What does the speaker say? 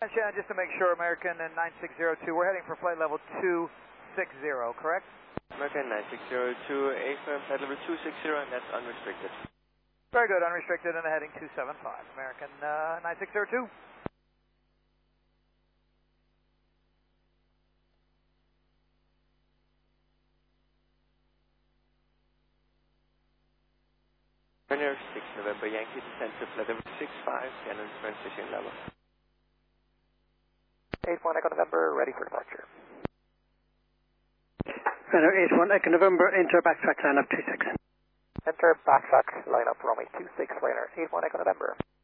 Just to make sure, American and 9602, we're heading for flight level 260, correct? American 9602, affirm flight level 260, and that's unrestricted. Very good, unrestricted, and heading 275. American 9602. Runner 6 November Yankee, descent to flight level 65, Cannon transition level. 81 Echo November, ready for departure. Runner 81 Echo November, enter backtrack line up 26. Enter backtrack line up runway 26, Runner 81 Echo November.